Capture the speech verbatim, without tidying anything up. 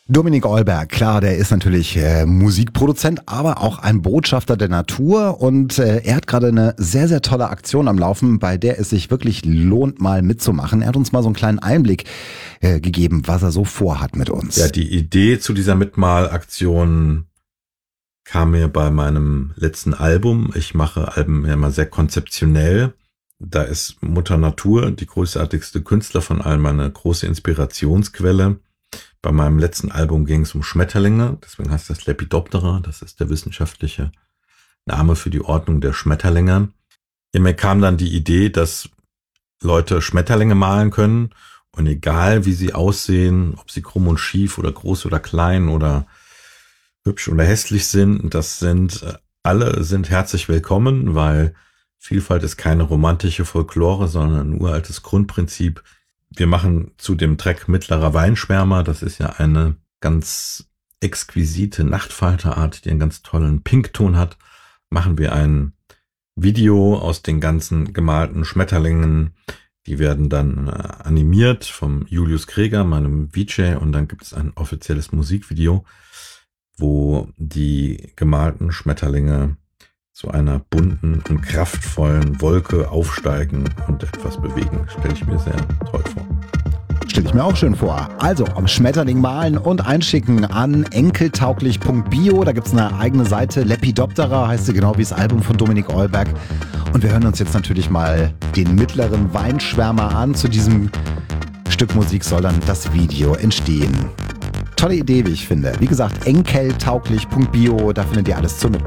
Dominik Eulberg, klar, der ist natürlich äh, Musikproduzent, aber auch ein Botschafter der Natur und äh, er hat gerade eine sehr, sehr tolle Aktion am Laufen, bei der es sich wirklich lohnt, mal mitzumachen. Er hat uns mal so einen kleinen Einblick äh, gegeben, was er so vorhat mit uns. Ja, die Idee zu dieser Mitmalaktion kam mir bei meinem letzten Album. Ich mache Alben ja immer sehr konzeptionell. Da ist Mutter Natur, die großartigste Künstler von allen, eine große Inspirationsquelle. Bei meinem letzten Album ging es um Schmetterlinge, deswegen heißt das Lepidoptera, das ist der wissenschaftliche Name für die Ordnung der Schmetterlinge. Ja, mir kam dann die Idee, dass Leute Schmetterlinge malen können und egal wie sie aussehen, ob sie krumm und schief oder groß oder klein oder hübsch oder hässlich sind, das sind, alle sind herzlich willkommen, weil Vielfalt ist keine romantische Folklore, sondern ein uraltes Grundprinzip. Wir machen zu dem Track Mittlerer Weinschwärmer, das ist ja eine ganz exquisite Nachtfalterart, die einen ganz tollen Pinkton hat, machen wir ein Video aus den ganzen gemalten Schmetterlingen. Die werden dann äh, animiert vom Julius Kreger, meinem V J, und dann gibt es ein offizielles Musikvideo, wo die gemalten Schmetterlinge zu einer bunten und kraftvollen Wolke aufsteigen und etwas bewegen. Stelle ich mir sehr toll vor. Stelle ich mir auch schön vor. Also am Schmetterling malen und einschicken an enkeltauglich punkt bio. Da gibt es eine eigene Seite. Lepidoptera heißt sie, genau wie das Album von Dominik Eulberg. Und wir hören uns jetzt natürlich mal den mittleren Weinschwärmer an. Zu diesem Stück Musik soll dann das Video entstehen. Tolle Idee, wie ich finde. Wie gesagt, enkeltauglich punkt bio. Da findet ihr alles zur Mitmachen.